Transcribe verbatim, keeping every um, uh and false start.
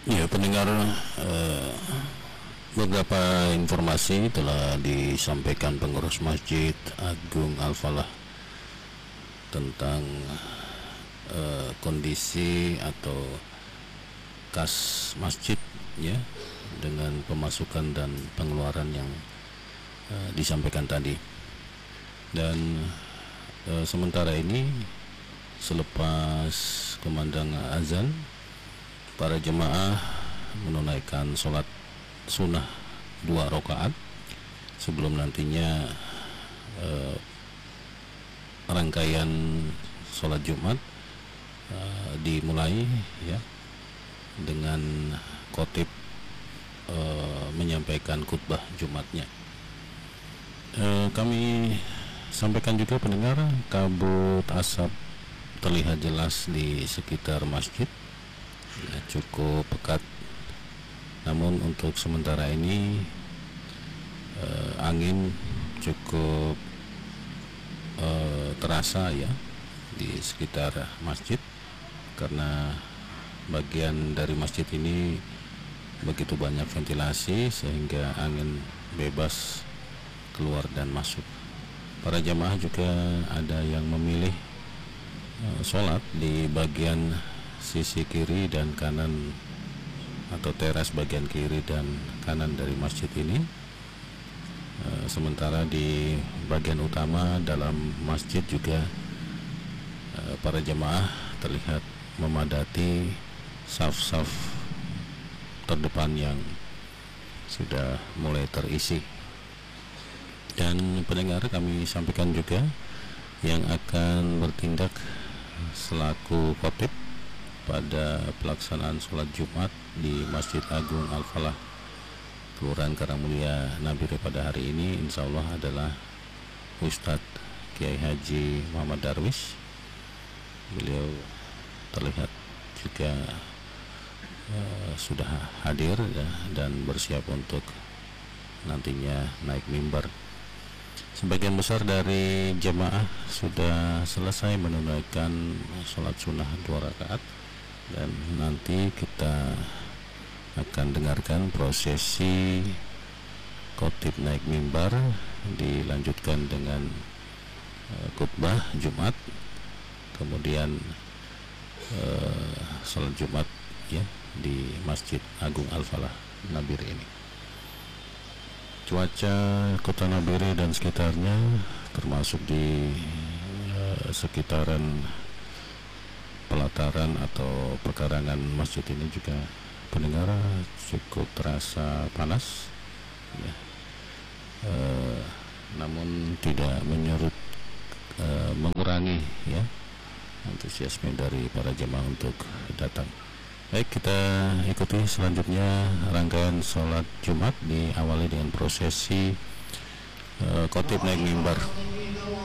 Ya, pendengar, eh, beberapa informasi telah disampaikan pengurus Masjid Agung Al-Falah tentang eh, kondisi atau kas masjid, ya, dengan pemasukan dan pengeluaran yang eh, disampaikan tadi. Dan eh, sementara ini, selepas kumandang azan, para jemaah menunaikan sholat sunnah dua rakaat sebelum nantinya eh, rangkaian sholat Jumat eh, dimulai, ya, dengan khotib eh, menyampaikan khutbah Jumatnya. Eh, kami sampaikan juga pendengar, kabut asap terlihat jelas di sekitar masjid, ya, cukup pekat. Namun untuk sementara ini eh, angin cukup eh, terasa, ya, di sekitar masjid, karena bagian dari masjid ini begitu banyak ventilasi sehingga angin bebas keluar dan masuk. Para jamaah juga ada yang memilih uh, sholat di bagian sisi kiri dan kanan atau teras bagian kiri dan kanan dari masjid ini. Uh, sementara di bagian utama dalam masjid juga uh, para jamaah terlihat memadati saf-saf terdepan yang sudah mulai terisi. Dan pendengar, kami sampaikan juga yang akan bertindak selaku khotib pada pelaksanaan sholat Jumat di Masjid Agung Al-Falah Kelurahan Karangmulia Nabire pada hari ini, insya Allah adalah Ustadz Kiai Haji Muhammad Darwis. Beliau terlihat juga uh, sudah hadir, ya, dan bersiap untuk nantinya naik mimbar. Sebagian besar dari jemaah sudah selesai menunaikan sholat sunnah dua rakaat, dan nanti kita akan dengarkan prosesi khotib naik mimbar dilanjutkan dengan uh, khutbah Jumat, kemudian uh, sholat Jumat, ya, di Masjid Agung Al-Falah Nabire ini. Cuaca kota Nabire dan sekitarnya, termasuk di uh, sekitaran pelataran atau pekarangan masjid ini juga, pendengar, cukup terasa panas, ya. Uh, namun tidak menyurut uh, mengurangi, ya, antusiasme dari para jemaah untuk datang. Baik, kita ikuti selanjutnya rangkaian sholat Jumat diawali dengan prosesi uh, khotib naik mimbar.